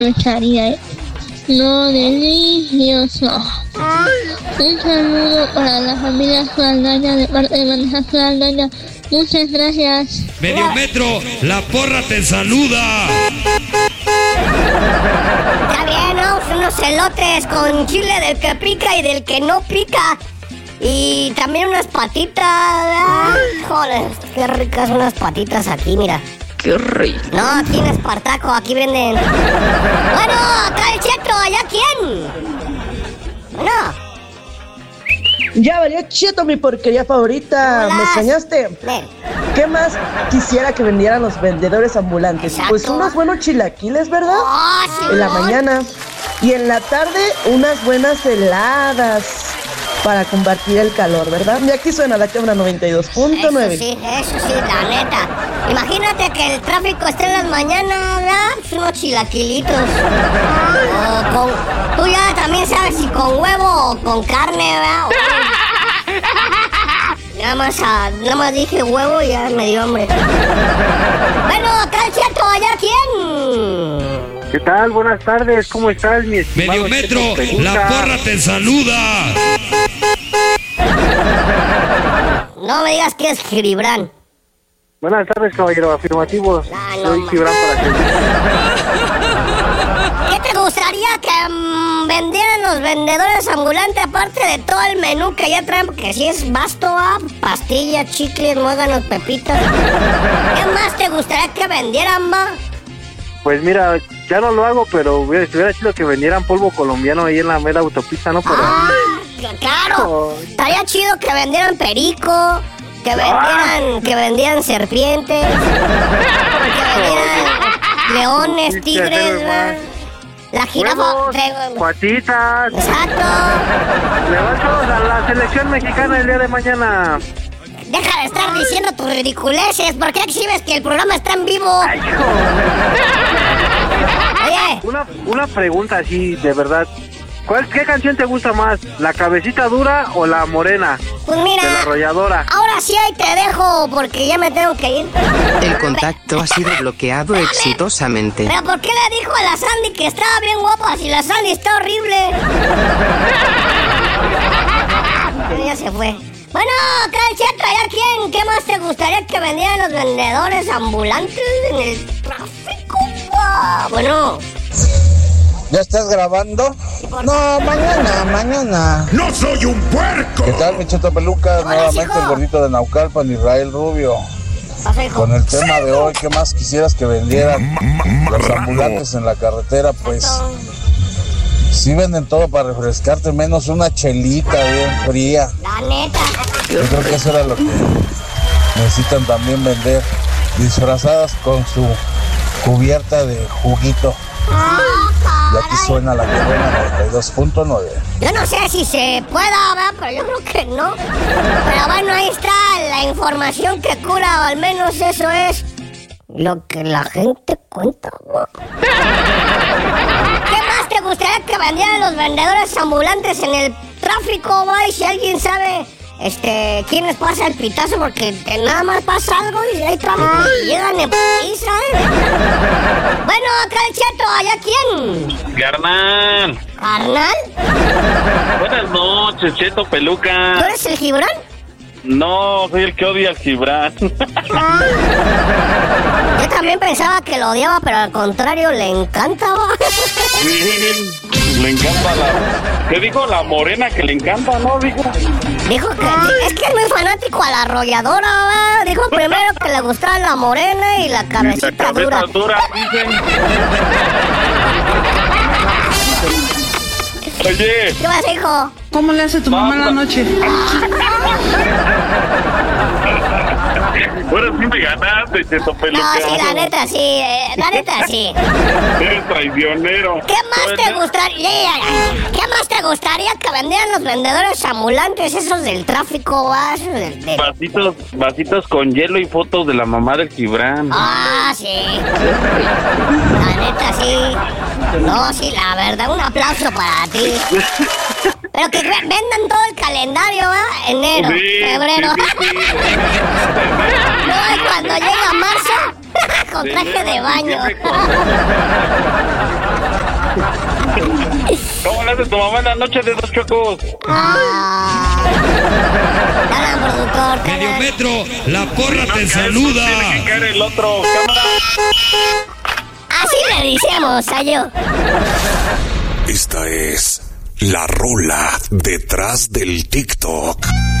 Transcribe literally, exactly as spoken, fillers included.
estaría no delicioso. Un saludo para la familia Saldaña de parte de Maneja Saldaña. Muchas gracias. Medio metro, la porra te saluda. Está bien, ¿no? Unos elotes con chile del que pica y del que no pica. Y también unas patitas. Ay, joder, qué ricas unas patitas aquí, mira. Qué rico. No, aquí en Espartaco, aquí venden. Bueno, acá el Cheto, ¿allá quién? Bueno. Ya valió Cheto, mi porquería favorita. Hola. ¿Me extrañaste? Ven. ¿Qué más quisiera que vendieran los vendedores ambulantes? Exacto. Pues unos buenos chilaquiles, ¿verdad? Oh, sí, En la no. mañana. Y en la tarde, unas buenas heladas para combatir el calor, ¿verdad? Y aquí suena la cámara noventa y dos punto nueve. Eso sí, eso sí, la neta. Imagínate que el tráfico esté en las mañanas, ¿verdad? Pues unos chilaquilitos. O con, tú ya también sabes si con huevo o con carne, ¿verdad? O- Nada más, ah, nada más dije huevo y ya me dio hambre. Bueno, acá el Cheto, ¿allá quién? ¿Qué tal? Buenas tardes, ¿cómo estás, mi estimado Medio metro, Cheto Peluca? la porra te saluda. No me digas que es Gibran. Buenas tardes, caballero, afirmativo. Ah, no, Soy ma- Gibran para que... ¿Qué te gustaría que mm, vendieran los vendedores ambulantes aparte de todo el menú que ya traen? Porque si es vasto, ¿ah? Pastillas, chicles, muéganos, pepitas. ¿Qué más te gustaría que vendieran, va? Pues mira, ya no lo hago, pero hubiera, estuviera chido que vendieran polvo colombiano ahí en la mera autopista, ¿no? Por Ah, ahí. claro. Estaría chido que vendieran perico, que vendieran, que vendieran serpientes, que vendieran leones, tigres, ¿va? La jirafa. Huevos, tre- patitas. Exacto. Le vamos a la selección mexicana el día de mañana. Deja de estar diciendo tus ridiculeces. ¿Por qué exhibes que el programa está en vivo? Ay, hijo. Oye, Una, una pregunta así, de verdad. ¿Cuál, ¿Qué canción te gusta más? ¿La cabecita dura o la morena? pues De la mira, arrolladora. ahora sí ahí te dejo porque ya me tengo que ir. El contacto ha sido bloqueado exitosamente. Pero ¿por qué le dijo a la Sandy que estaba bien guapa si la Sandy está horrible? Pero ya se fue. Bueno, acá el Cheto, ¿allá quién? ¿Qué más te gustaría que vendieran los vendedores ambulantes en el tráfico? Ah, bueno, ¿Ya estás grabando? No, mañana, mañana. ¡No soy un puerco! ¿Qué tal, mi Cheto Peluca? Hola, Nuevamente hijo. el gordito de Naucalpan, Israel Rubio. pasa, hijo. Con el tema de hoy, ¿qué más quisieras que vendieran los ambulantes en la carretera? Pues sí venden todo para refrescarte, menos una chelita bien fría. La neta. Yo creo que eso era lo que necesitan también vender, disfrazadas con su cubierta de juguito. Ah, Y aquí caray. suena la corona noventa y dos punto nueve. Yo no sé si se pueda, ¿verdad? Pero yo creo que no. Pero bueno, ahí está la información que cura, o al menos eso es lo que la gente cuenta, ¿no? ¿Qué más te gustaría que vendieran los vendedores ambulantes en el tráfico, va? Y si alguien sabe, este, quién les pasa el pitazo, porque que nada más pasa algo y hay tráfico y llegan en pizza, ¿eh? Bueno, acá el Cheto, ¿allá quién? Carnal, ¿Carnal? buenas noches, Cheto ¿Tú Peluca. eres el Gibran? No, soy el que odia al Gibran. Yo también pensaba que lo odiaba, pero al contrario, le encantaba. Sí, le encanta la... ¿Qué dijo? La morena que le encanta, ¿no? Dijo. Dijo que es que es muy fanático a la arrolladora, ¿va? Dijo primero que le gustaba la morena y la La cabecita cabeza dura. dura, dicen. Oye, ¿Qué vas, hijo? ¿Cómo le hace tu mamá en la noche? bueno, sí me ganaste, Cheto Peluca. No, sí, la neta sí, eh, la neta sí. Eres traicionero. ¿Qué más te gustaría? ¿Qué más te gustaría que vendieran los vendedores ambulantes, esos del tráfico, va? Esos del, del- Vasitos, vasitos con hielo y fotos de la mamá del Gibran. Ah, sí. La neta, sí. No, sí, la verdad, un aplauso para ti. Pero que ve- vendan todo el calendario, ¿va? Enero, Sí, febrero. sí, sí, sí. No, y cuando llega marzo, con traje de baño. hace tu mamá en la noche de dos chocos? Ah. Dale, productor. Medio metro, la porra No, te que saluda. Tiene que caer el otro. Cámara. Así le decíamos a yo. Esta es la rola detrás del TikTok.